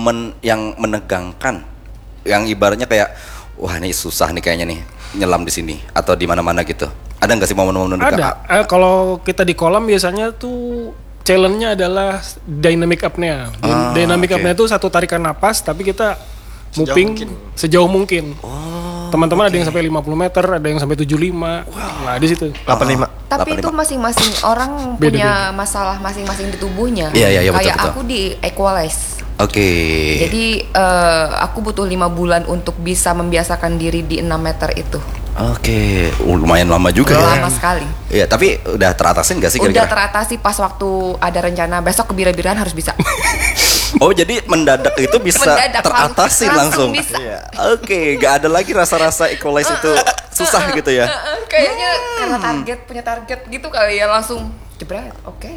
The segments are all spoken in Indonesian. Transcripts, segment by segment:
momen yang menegangkan, yang ibaratnya kayak wah ini susah nih kayaknya nih nyelam di sini atau di mana-mana gitu. Ada nggak sih momen-momen menegangkan? Ada. Kalau kita di kolam biasanya tuh challenge-nya adalah dynamic apnea. Dynamic apnea itu satu tarikan napas tapi kita moving sejauh mungkin. Teman-teman ada yang sampai 50 meter, ada yang sampai 75. Nah, di situ. 85. Tapi 85. Itu masing-masing orang punya masalah masing-masing di tubuhnya. Iya, kayak betul. aku di Equalize. Oke. Jadi aku butuh 5 bulan untuk bisa membiasakan diri di 6 meter itu. Oke, lumayan lama juga ya. Lama sekali. Iya, tapi udah teratasin nggak sih Udah kira-kira? teratasi pas waktu ada rencana besok kebira-biraan harus bisa. Oh, jadi mendadak itu bisa teratasi langsung. Bisa. Oke, nggak ada lagi rasa-rasa equalize itu susah gitu ya. Kayaknya karena punya target gitu kali ya langsung jebret. Oke.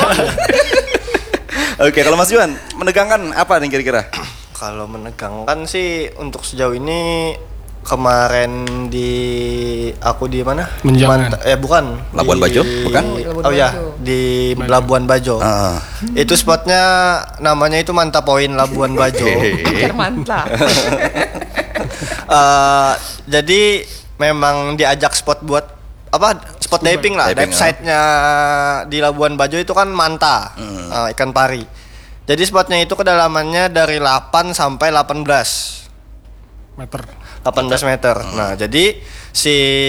Oke, kalau Mas Juan, menegangkan apa nih kira-kira? Kalau menegangkan sih untuk sejauh ini kemarin aku di mana? Menjangan. Bukan. Labuan Bajo, bukan? Oh ya, di Labuan Bajo. Itu spotnya namanya itu Manta Point Labuan Bajo. Akhir mantap. Jadi memang diajak spot buat spot diving lah. Dive site-nya di Labuan Bajo itu kan Manta, ikan pari. Jadi spotnya itu kedalamannya dari 8 sampai 18 meter. Nah, jadi si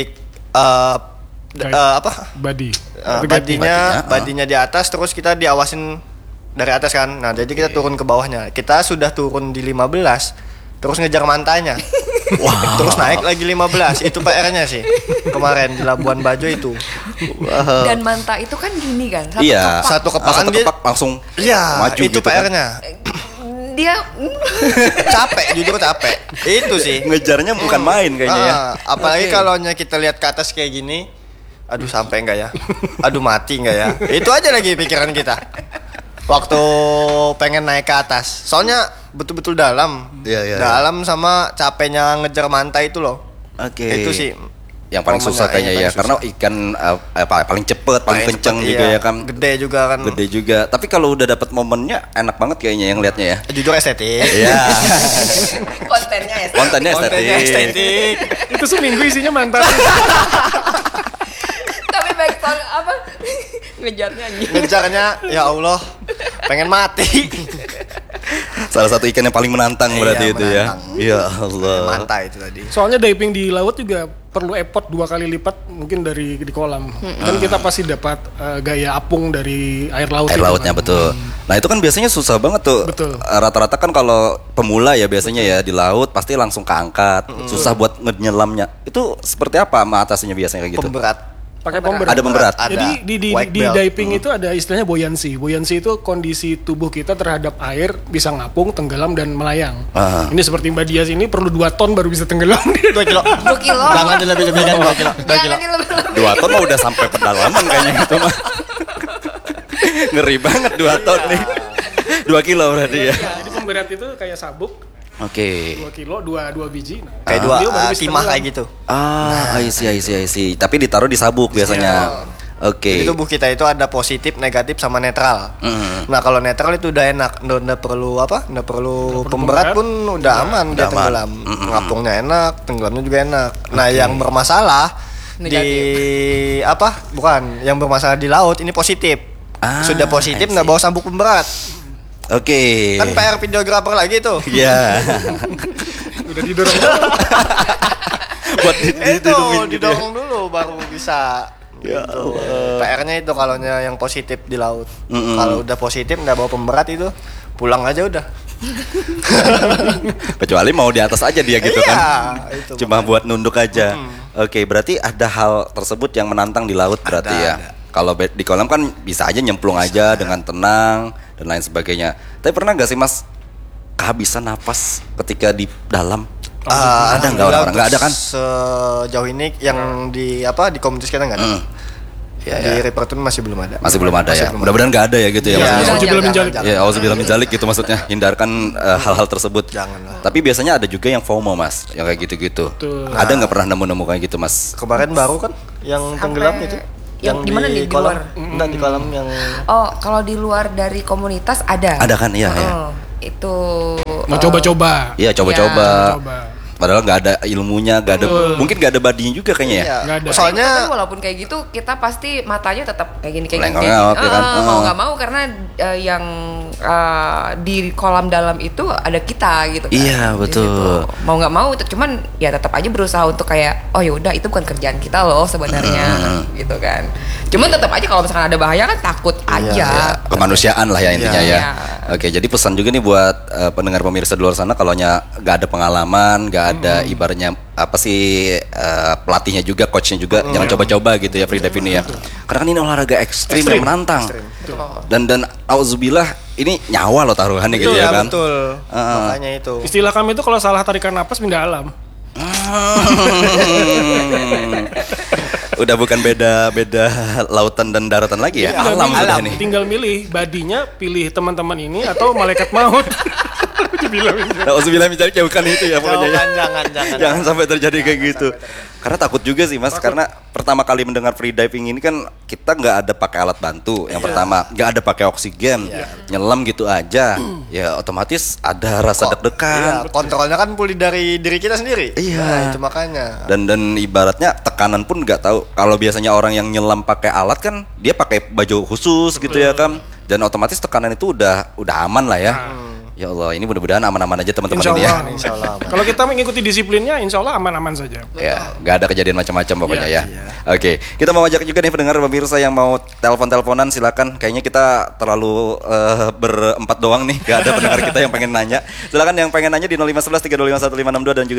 badinya di atas, terus kita diawasin dari atas kan. Nah, jadi kita turun ke bawahnya. Kita sudah turun di 15, terus ngejar mantanya. Wow. Terus naik lagi 15. Itu PR-nya sih kemarin di Labuan Bajo itu. Dan manta itu kan gini kan, satu kepak langsung maju gitu itu PR-nya. Dia jujur capek. Itu sih. Ngejarnya bukan main kayaknya ya. Apalagi kalau kita lihat ke atas kayak gini, aduh sampai enggak ya? Aduh mati enggak ya? Itu aja lagi pikiran kita. Waktu pengen naik ke atas. Soalnya betul-betul dalam. Dalam sama capeknya ngejar manta itu loh. Oke. Itu sih yang paling susah kayaknya ya, karena ikan paling cepet, paling kenceng juga ya kan. Gede juga kan. Gede juga. Tapi kalau udah dapet momennya enak banget kayaknya yang liatnya ya. Jujur estetik. Iya. Kontennya estetik. Itu seminggu isinya mantap. Tapi baik soal ngejarnya ya Allah pengen mati. Salah satu ikan yang paling menantang berarti itu ya. Ya Allah. Mantap itu tadi. Soalnya diving di laut juga perlu effort 2 kali lipat mungkin dari di kolam. Kan kita pasti dapat gaya apung dari air laut. Air lautnya kan. Betul. Nah itu kan biasanya susah banget tuh. Betul. Rata-rata kan kalau pemula ya biasanya ya di laut pasti langsung keangkat. Susah buat nyelamnya. Itu seperti apa mengatasinya biasanya kayak gitu? Pemberat. Pakai pemberat. Ada pemberat. Jadi di diving itu ada istilahnya buoyancy. Buoyancy itu kondisi tubuh kita terhadap air bisa ngapung, tenggelam dan melayang. Ini seperti Mbak Dias ini perlu 2 ton baru bisa tenggelam. 2 kilo. Jangan dilebih-lebihkan 2 kilo. 2 kilo. 2 ton mah udah sampai pedalaman kayaknya itu mah. Ngeri banget 2 ton nih. 2 kilo berarti ya. Jadi pemberat itu kayak sabuk. Oke. 2 kilo, 2 biji. Kayak 2 timah kayak gitu. I see. Tapi ditaruh di sabuk biasanya. Oke. Jadi tubuh kita itu ada positif, negatif sama netral. Nah, kalau netral itu udah enak, nggak perlu pemberat pun udah aman, dia tenggelam. Ngapungnya enak, tenggelamnya juga enak. Nah, yang bermasalah yang bermasalah di laut ini positif. Sudah positif nggak bawa sabuk pemberat. Oke. Kan PR videografer lagi tuh. Iya. Udah didorong. Buat didorong dulu baru bisa. Ya PR-nya itu kalau yang positif di laut. Kalau udah positif nggak bawa pemberat itu pulang aja udah. Kecuali mau di atas aja dia gitu kan. Itu cuma buat nunduk aja. Oke, berarti ada hal tersebut yang menantang di laut berarti ya. Kalau di kolam kan bisa aja nyemplung aja dengan tenang dan lain sebagainya. Tapi pernah nggak sih Mas kehabisan napas ketika di dalam? Ada nggak orang-orang? Nggak ada kan? Sejauh ini yang di komunitas kita nggak ada. Di Reperton masih belum ada. Masih belum ada ya. Mudah-mudahan nggak ada ya gitu ya. Auzubillah min dzalik gitu maksudnya. Hindarkan hal-hal tersebut. Janganlah. Tapi biasanya ada juga yang FOMO Mas, yang kayak gitu-gitu. Ada nggak pernah nemu-nemu kayak gitu Mas? Kemarin baru kan yang tenggelam itu. Yang di mana di kolam? luar? Enggak di kolam yang. Oh, kalau di luar dari komunitas ada. Ada kan? Iya. Itu Mau coba-coba. Iya, coba-coba. Coba. Padahal nggak ada ilmunya, nggak ada, mungkin nggak ada badinya juga kayaknya ya. Iya. Nggak ada. Soalnya Tapi walaupun kayak gitu kita pasti matanya tetap kayak gini Melengok-melengok, ya kan? mau nggak mau karena yang di kolam dalam itu ada kita gitu kan. Iya, Di betul. situ. Mau nggak mau cuman ya tetap aja berusaha untuk kayak oh yaudah itu bukan kerjaan kita loh sebenarnya gitu kan. Cuman tetap aja kalau misalkan ada bahaya kan takut aja. Ya, kemanusiaan lah ya intinya Iya. ya. Oke, jadi pesan juga nih buat pendengar pemirsa di luar sana, kalau nggak ada pengalaman, nggak ada ibaratnya apa sih pelatihnya juga, coachnya juga, jangan coba-coba gitu ya freedive ini ya. Karena kan ini olahraga ekstrim yang menantang. Dan auzubillah ini nyawa loh taruhannya gitu ya Iya kan. betul. Makanya itu. Istilah kami itu kalau salah tarikan napas pindah alam. Udah bukan beda lautan dan daratan lagi ya. Alam sudah ini. Tinggal milih badinya, pilih teman-teman ini atau malaikat maut. Auzubillah min dzalik, jauhkan itu ya pokoknya ya. Jangan. Jangan sampai terjadi kayak gitu. Karena takut juga sih Mas, karena pertama kali mendengar free diving ini kan kita nggak ada pakai alat bantu. Yang pertama, nggak ada pakai oksigen, nyelam gitu aja. Ya otomatis ada rasa deg-degan. Iya, kontrolnya kan pulih dari diri kita sendiri. Iya. Nah, itu makanya. Dan ibaratnya tekanan pun nggak tahu. Kalau biasanya orang yang nyelam pakai alat kan dia pakai baju khusus gitu ya kan. Dan otomatis tekanan itu udah aman lah ya. Ya Allah, ini mudah-mudahan aman-aman aja teman-teman ini ya. Insya Allah. Kalau kita mengikuti disiplinnya, insya Allah aman-aman saja. Ya, nggak ada kejadian macam-macam pokoknya ya. Oke, kita mau ajak juga nih pendengar pemirsa yang mau telepon-teleponan, silakan. Kayaknya kita terlalu berempat doang nih, nggak ada pendengar kita yang pengen nanya. Silakan yang pengen nanya di 0511 3251562 dan juga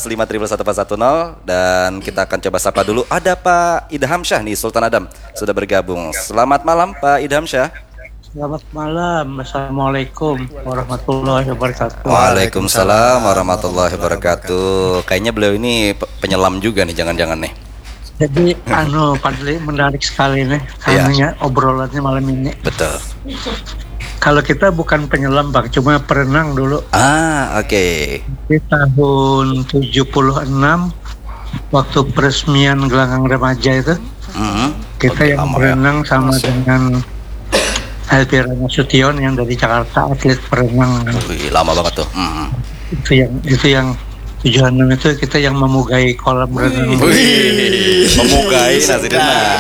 0511 53110. Dan kita akan coba sapa dulu. Ada Pak Idham Syah nih, Sultan Adam sudah bergabung. Selamat malam Pak Idham Syah. Selamat malam, Assalamualaikum warahmatullahi wabarakatuh. Waalaikumsalam warahmatullahi wabarakatuh. Kayaknya beliau ini penyelam juga nih, jangan-jangan nih. Jadi, Padli menarik sekali nih, karena obrolannya malam ini. Betul. Kalau kita bukan penyelam, Bang, cuma perenang dulu. Oke. Di tahun 76, waktu peresmian gelanggang remaja itu, kita Oke, yang lama ya. berenang sama dengan Elvira Nasution yang dari Jakarta, atlet perenang. Wih, lama banget tuh. Itu yang tujuan itu kita yang memugai kolam renang. Wih, memugai nasi dengar.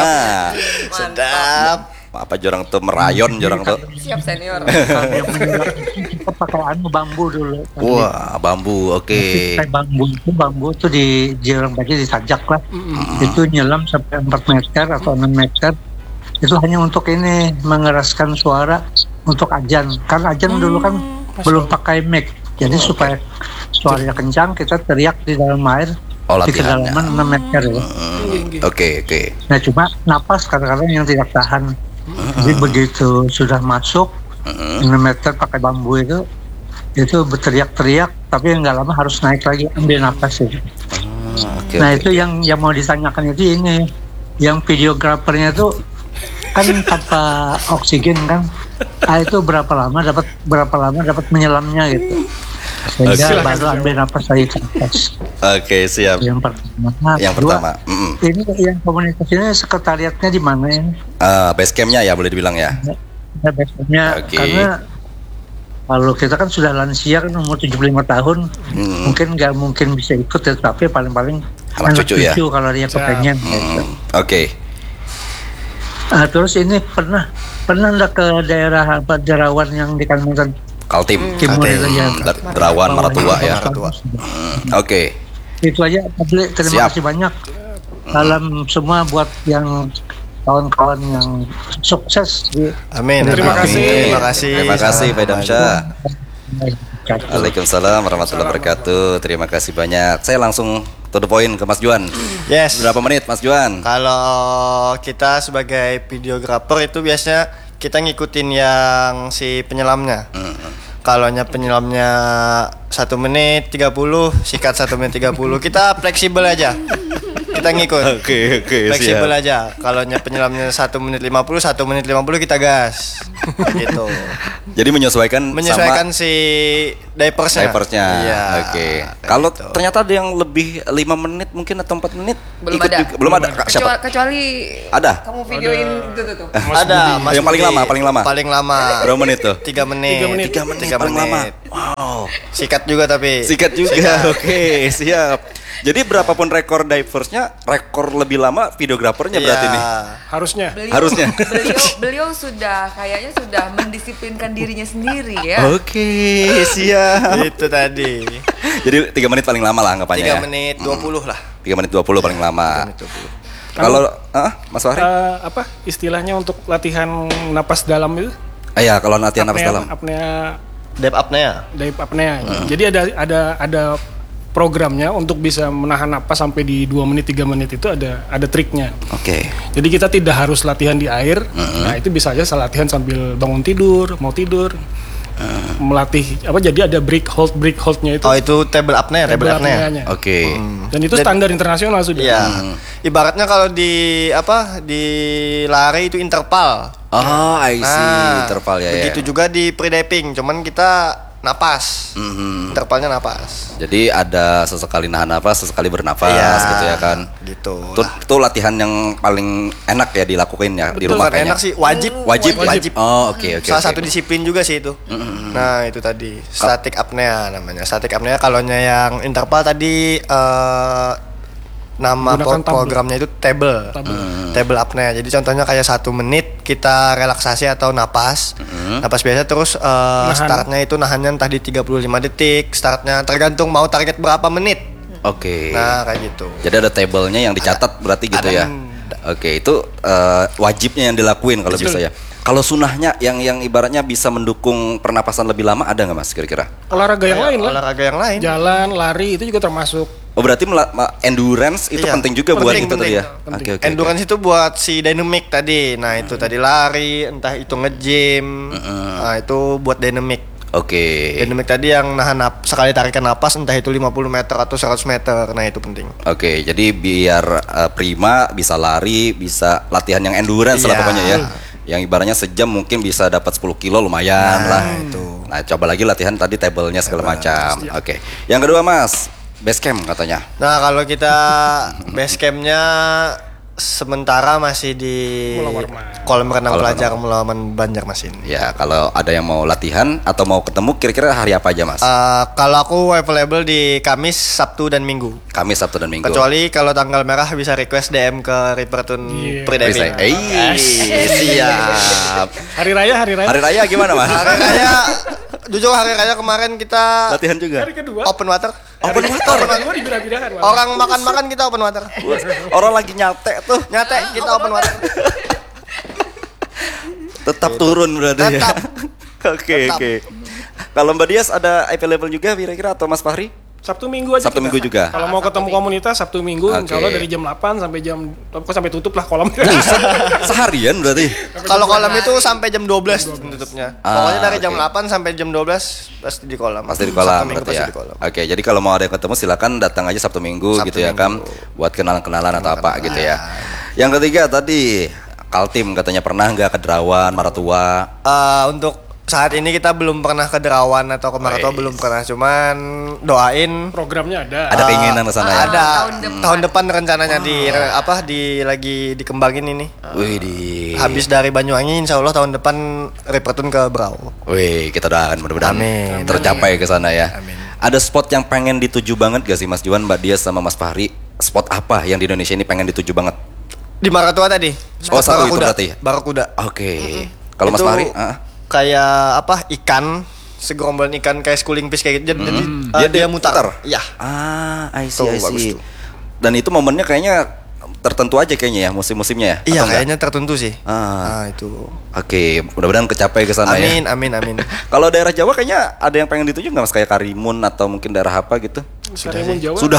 Sedap. Apa jorang tuh merayon jorang tuh. Siap senior. Kita pakai bambu dulu. Wah, bambu. Oke. Pakai bambu itu di orang baja ditajak lah. Itu nyelam sampai 4 meter atau 6 meter. Itu hanya untuk ini mengeraskan suara untuk ajan. Karena ajan dulu kan belum pakai mic. Jadi supaya suaranya kencang kita teriak di dalam air di latihannya. kedalaman 6 meter ya. Oke. Nah cuma napas kadang-kadang yang tidak tahan. Jadi begitu sudah masuk 6 meter pakai bambu itu berteriak-teriak, tapi nggak lama harus naik lagi ambil napas itu. Nah itu yang mau ditanyakan itu ini, yang videografernya itu kan tanpa oksigen kan, itu berapa lama dapat menyelamnya gitu. Sehingga baru ambil napas lagi ke atas. Oke, siap. Yang pertama. Yang Kedua, pertama. ini yang komunitas ini sekretariatnya di mana ini? Base campnya ya boleh dibilang ya. Basecampnya Oke. karena kalau kita kan sudah lansia kan umur 75 tahun, mungkin nggak mungkin bisa ikut ya, tapi paling-paling Anak cucu ya? kalau dia kepengen. Gitu. Oke. Terus ini pernah nggak ke daerah Derawan yang di Kalimantan Kaltim. Timur itu ya? Derawan Maratua ya. Oke. Itu aja. Terima Siap. kasih banyak. Salam semua buat yang kawan-kawan yang sukses di Amin. Terima kasih. Terima kasih Pak Idham Syah. Waalaikumsalam warahmatullahi wabarakatuh. Terima kasih banyak. Saya langsung to the point ke Mas Juan. Yes. Berapa menit Mas Juan? Kalau kita sebagai videografer itu biasanya kita ngikutin yang si penyelamnya. Kalau penyelamnya 1 menit 30, sikat 1 menit 30. Kita fleksibel aja. kita ngikut. Oke, Fleksibel siap. aja. Kalau penyelamnya 1 menit 50, 1 menit 50 kita gas. Gitu. Jadi menyesuaikan Menyesuaikan sama si diapersnya. diapersnya. Iya. Oke. kayak Kalau gitu. ternyata ada yang lebih 5 menit mungkin atau 4 menit Belum ikut ada. juga. Belum ada. Kak, siapa? Kecuali Ada? kamu videoin itu tuh. ada Mas Yang paling Budi. lama, paling lama. Paling lama. Berapa menit tuh? 3 menit. 3 menit. 3 menit 3 paling lama. menit. Wow. Sikat juga tapi. Sikat juga. Sikat. Oke, siap. Jadi berapapun rekor diversnya, rekor lebih lama videografernya berarti Iya. nih. Harusnya. Harusnya. Beliau sudah kayaknya sudah mendisiplinkan dirinya sendiri ya. Oke, siap. Itu tadi. Jadi 3 menit paling lama lah anggapannya 3 ya. menit 20 lah. 3 menit 20 paling lama. 3 menit 20. Kalau Mas Fahri? Apa istilahnya untuk latihan napas dalam itu? Ya, kalau latihan napas dalam. Apnea Deep apnea. dive apnea. Jadi ada programnya untuk bisa menahan napas sampai di 2 menit 3 menit itu ada triknya. Oke. Jadi kita tidak harus latihan di air. Nah, itu bisa aja latihan sambil bangun tidur, mau tidur. Melatih jadi ada break holdnya itu. Oh, itu table apnea, table apnea. apneanya. Oke. Dan itu standar internasional sudah. Iya. Ibaratnya kalau di lari itu interval. Oh, I see. Interval ya. Begitu juga di pre-diving, cuman kita napas. Mhm. Intervalnya napas. Jadi ada sesekali nahan nafas, sesekali bernafas gitu ya kan. Gitu. Itu latihan yang paling enak ya dilakuin ya di rumah Bukan kayaknya. enak sih, wajib. Wajib. Oh, oke. Salah oke. satu disiplin juga sih itu. Nah, itu tadi static apnea namanya. Static apnea kalaunya yang interval tadi nama Gunakan tabel. programnya itu table apnea. Jadi contohnya kayak 1 menit kita relaksasi atau napas. Napas biasa terus startnya itu nahannya entah di 35 detik. Startnya tergantung mau target berapa menit. Oke. Nah, kayak gitu. Jadi ada tabelnya yang dicatat berarti gitu ya. Oke, itu wajibnya yang dilakuin kalau bisa ya. Kalau sunahnya yang ibaratnya bisa mendukung pernapasan lebih lama ada nggak Mas kira-kira? Olahraga yang lain lah. Olahraga yang lain. Jalan, lari itu juga termasuk. Oh berarti endurance itu Iya. penting juga buat Penting, itu tadi ya. penting. Oke. Endurance itu buat si dynamic tadi. Nah, itu tadi lari, entah itu nge-gym. Nah, itu buat dynamic. Oke. Dynamic tadi yang nahan sekali tarikan napas entah itu 50 meter atau 100 meter. Nah, itu penting. Oke, jadi biar prima bisa lari, bisa latihan yang endurance lah Iya. pokoknya ya. Yang ibaratnya sejam mungkin bisa dapat 10 kilo lumayan lah. itu. Nah, coba lagi latihan tadi tablenya segala macam. Oke. Yang kedua Mas, base camp katanya. Nah, kalau kita base campnya sementara masih di Pulau Warman. kolam renang Kolam pelajar Mulaman Banjarmasin. Ya, kalau ada yang mau latihan atau mau ketemu kira-kira hari apa aja Mas? Kalau aku available di Kamis, Sabtu, dan Minggu. Kamis, Sabtu dan Minggu. Kecuali kalau tanggal merah bisa request DM ke Riverton Iya. Pre-diving. Siap. Hari raya. Hari raya gimana Mas? Hari raya, jujur hari raya kemarin kita Latihan juga. Hari kedua. open water. Open water. Hari kedua dibirah-birahan. Mas. Orang makan-makan kita open water. Orang lagi nyate tuh. Nyate kita open water. Tetap turun berarti ya. Tetap. Oke, Tetap. oke. Kalau Mbak Dias ada available juga kira-kira atau Mas Fahri? Sabtu Minggu aja. Sabtu kita. Minggu juga? Kalau mau ketemu komunitas Sabtu Minggu, insya Allah Oke. dari jam 8 sampai sampai tutup lah kolam. Seharian berarti. Kalau kolam itu sampai jam 12 tutupnya. Pokoknya dari jam oke. 8 sampai jam 12 pasti di kolam. Pasti di kolam Sabtu Minggu berarti ya. pasti di kolam. Oke, jadi kalau mau ada yang ketemu silakan datang aja Sabtu Minggu Sabtu gitu ya Minggu. kan, buat kenalan-kenalan atau apa gitu ya. Yang ketiga tadi Kaltim katanya pernah nggak ke Derawan, Maratua? Untuk saat ini kita belum pernah ke Derawan atau ke Maratua, Wih. belum pernah. Cuman doain Programnya ada. Ada keinginan ke sana ya? ada tahun tahun depan rencananya lagi dikembangin ini. Wih di. Habis dari Banyuwangi insya Allah tahun depan Riverton ke Brau. Wih, kita doakan mudah-mudahan Amin. tercapai ke sana ya. Amin. Ada spot yang pengen dituju banget gak sih Mas Juan, Mbak Dias sama Mas Fahri? Spot apa yang di Indonesia ini pengen dituju banget? Di Maratua tadi. Oh, satu itu Barakuda. berarti? Barakuda. Oke. Kalau Mas Itu Fahri? kayak ikan, segerombolan ikan kayak schooling fish kayak gitu. Jadi dia mutar. Iya. Ah, I see, Tuh, I bagus see. tuh. Dan itu momennya kayaknya tertentu aja kayaknya ya, musim-musimnya ya? Iya, Atau enggak? kayaknya tertentu sih. Ah. Nah, itu. Oke, mudah-mudahan kecapai ke sana ya. Amin, amin, amin. Kalau daerah Jawa kayaknya ada yang pengen dituju nggak Mas, kayak Karimun atau mungkin daerah apa gitu? Karimun Jawa. Sudah,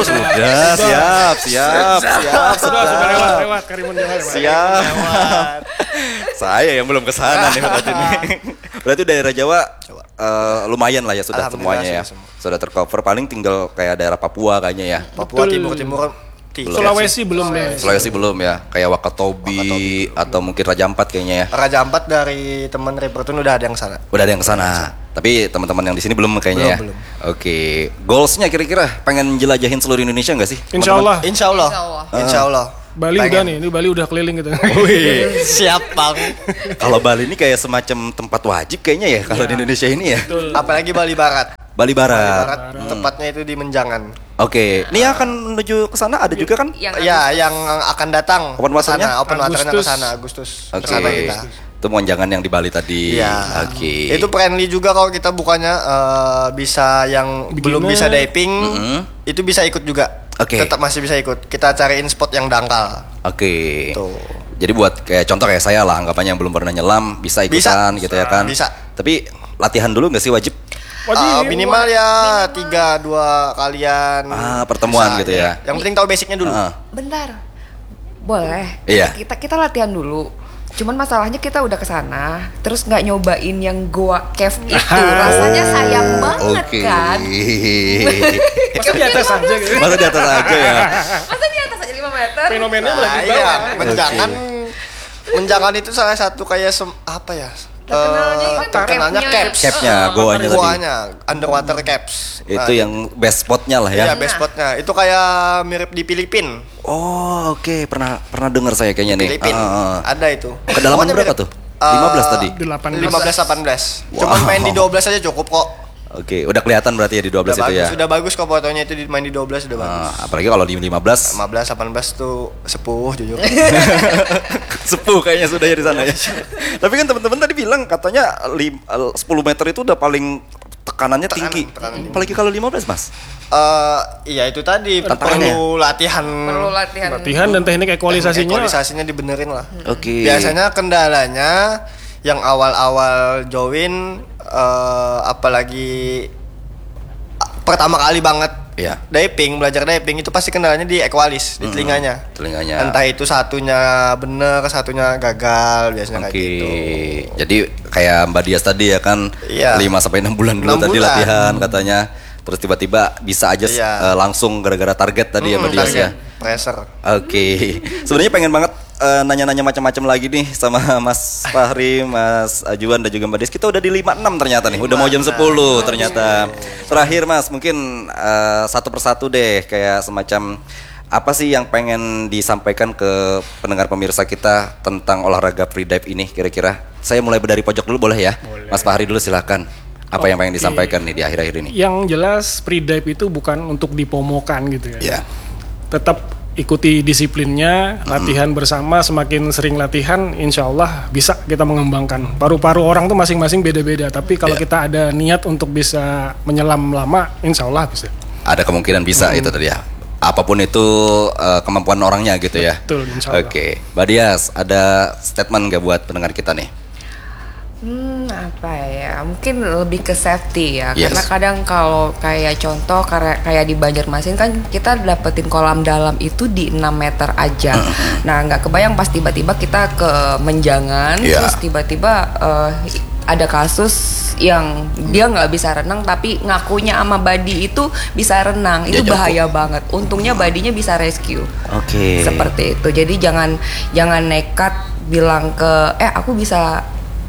siap. Sudah lewat Karimun Jawa. lewat. Siap. Saya yang belum ke sana nih berarti nih. Berarti daerah Jawa lumayan lah ya sudah Alhamdulillah, semuanya ya. sudah semua. Sudah tercover, paling tinggal kayak daerah Papua kayaknya ya. Papua Timur Sulawesi belum deh. Sulawesi belum ya. Kayak Wakatobi atau mungkin Raja Ampat kayaknya ya. Raja Ampat dari teman Repertun udah ada yang sana. Udah ada yang kesana. Tapi teman-teman yang di sini belum kayaknya Belum. ya. Oke. Goalsnya kira-kira pengen jelajahin seluruh Indonesia nggak sih? Insya Allah. Insya Allah. Insya Allah. Bali Pengen. udah nih, ini Bali udah keliling gitu. Siap bang. Kalau Bali ini kayak semacam tempat wajib kayaknya ya kalau di Indonesia ini ya. Apalagi Bali Barat. Bali Barat. Barat tepatnya itu di Menjangan. Oke. Ini akan menuju ke sana ada juga kan? Ya, yang akan datang Open waternya? Open waternya ke Agustus. sana Agustus. Oke. Kesana kita. Itu monjangan yang di Bali tadi. Iya. Oke. Itu friendly juga kalau kita bukannya bisa yang belum Beginner. bisa diving, itu bisa ikut juga. Oke. Tetap masih bisa ikut. Kita cariin spot yang dangkal. Oke. Tuh. Jadi buat kayak contoh kayak saya lah anggapannya yang belum pernah nyelam bisa ikutan gitu ya kan. Bisa. Tapi latihan dulu nggak sih wajib? Minimal ya 3-2 kalian. Pertemuan Bisa, gitu ya. Yang penting tahu basicnya dulu. Bentar. Boleh. Iya. Kita latihan dulu. Cuman masalahnya kita udah kesana, terus nggak nyobain yang goa cave itu, rasanya sayang banget Oke. kan? Masa di atas aja gitu. Masa di atas aja ya. Masa di atas aja 5 meter? Fenomenanya Nah, berarti iya, bawah. menjangan itu salah satu kayak apa ya? Terkenalnya kan caps. Capnya, goanya tadi. Goanya, underwater caps. Itu yang best spotnya lah Iya, ya. best spotnya. Itu kayak mirip di Filipina. Oh, oke. Pernah dengar saya kayaknya nih. Filipina. Ada itu. Kedalaman Pokoknya berapa mirip. tuh? 15 tadi. 18. 15-18. Cuman main di 12 aja cukup kok. Oke, udah kelihatan berarti ya di 12 itu ya. Sudah bagus kok fotonya itu main di 12 sudah bagus. Apalagi kalau di 15 15-18 tuh sepuh jujur. sepuh kayaknya sudah ya di sana ya. Tapi kan teman-teman tadi bilang katanya 10 meter itu udah paling tekanannya tinggi. tekanan tinggi. Apalagi kalau 15, Mas. Iya itu tadi Tantangannya. perlu latihan. perlu latihan. Latihan dan teknik ekualisasinya. Ekualisasinya dibenerin lah. Oke. Biasanya kendalanya yang awal-awal join apalagi pertama kali banget Iya. belajar diving itu pasti kendalanya di ekualis, di telinganya. Telinganya. Entah itu satunya bener, satunya gagal biasanya Oke. kayak gitu. Jadi kayak Mbak Dias tadi ya kan Iya. 5-6 bulan dulu 6 tadi bulan. latihan katanya. Terus tiba-tiba bisa aja Iya. langsung gara-gara target tadi ya Mbak Dias ya. Pressure. Oke, sebenarnya pengen banget nanya-nanya macam-macam lagi nih sama Mas Fahri, Mas Ajuan dan juga Mbak Des. Kita udah di 56 ternyata nih, udah mau jam 10 ternyata. Terakhir Mas, mungkin satu persatu deh kayak semacam apa sih yang pengen disampaikan ke pendengar pemirsa kita tentang olahraga freedive ini kira-kira? Saya mulai dari pojok dulu boleh ya? Boleh. Mas Fahri dulu silakan. Apa yang pengen Oke. disampaikan nih di akhir-akhir ini? Yang jelas freedive itu bukan untuk dipomokan gitu ya. Ya. Tetap ikuti disiplinnya, latihan bersama, semakin sering latihan, insya Allah bisa kita mengembangkan. Paru-paru orang tuh masing-masing beda-beda, tapi kalau Iya. kita ada niat untuk bisa menyelam lama, insya Allah bisa. Ada kemungkinan bisa itu tadi ya. Apapun itu kemampuan orangnya gitu ya. Betul, insya Allah. Oke, Mbak Dias, ada statement nggak buat pendengar kita nih? Apa ya? Mungkin lebih ke safety ya. Yes. Karena kadang kalau kayak contoh kayak di Banjarmasin kan kita dapetin kolam dalam itu di 6 meter aja. Nah, nggak kebayang pas tiba-tiba kita ke Menjangan, Iya. terus tiba-tiba ada kasus yang dia nggak bisa renang tapi ngakunya sama Badi itu bisa renang. Itu Dia jago. bahaya banget. Untungnya Badinya bisa rescue. Oke. Seperti itu. Jadi jangan nekat bilang ke aku bisa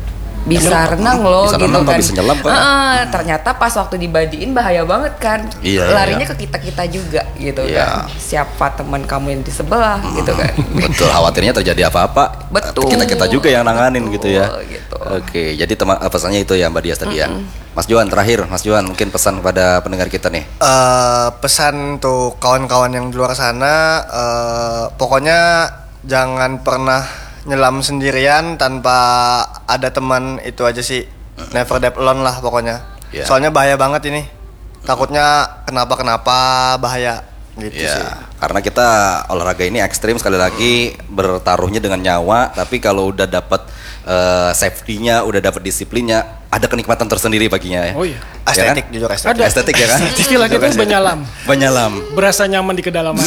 renang loh Bisa gitu renang, kan. bisa nyelam kan? Ternyata pas waktu dibadiin bahaya banget kan. Iya, Larinya iya. ke kita juga gitu Iya. kan. Siapa teman kamu yang di sebelah gitu kan. Betul, khawatirnya terjadi apa-apa. Betul. Kita juga yang nanganin gitu ya. Gitu. Oke, jadi pesannya itu ya Mbak Dias tadi ya. Mas Johan terakhir, Mas Johan mungkin pesan kepada pendengar kita nih. Pesan tuh kawan-kawan yang di luar sana, pokoknya jangan pernah nyelam sendirian tanpa ada teman, itu aja sih. Never dive alone lah pokoknya. Yeah. Soalnya bahaya banget ini. Takutnya kenapa bahaya gitu sih. Ya, karena kita olahraga ini ekstrim sekali lagi bertaruhnya dengan nyawa, tapi kalau udah dapat safety-nya, udah dapat disiplinnya, ada kenikmatan tersendiri baginya ya. Oh iya. Estetik, jujur estetik. Ada. Estetik ya kan? Istilah kita menyelam, Menyelam. berasa nyaman di kedalaman.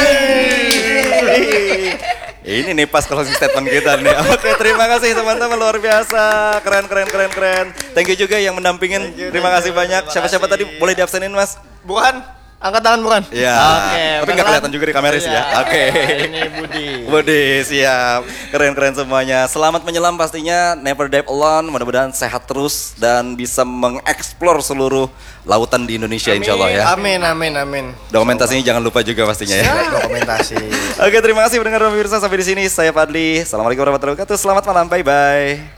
Ini nih pas closing statement kita nih. Oke, terima kasih teman-teman, luar biasa. Keren. Thank you juga yang mendampingin. Terima kasih banyak. Siapa-siapa tadi boleh diabsenin, Mas? Bukan Angkat tangan bukan? Iya. Oke. Tapi nggak beneran? kelihatan juga di kamera sih ya. Iya. Oke. Ini Budi. Budi, siap. Keren-keren semuanya. Selamat menyelam pastinya. Never dive alone. Mudah-mudahan sehat terus dan bisa mengeksplor seluruh lautan di Indonesia insya Allah ya. Amin, amin, amin. Dokumentasinya jangan lupa juga pastinya ya. Dokumentasi. Oke, terima kasih pendengar dan pemirsa sampai di sini. Saya Fadli. Assalamualaikum warahmatullahi wabarakatuh. Selamat malam. Bye bye.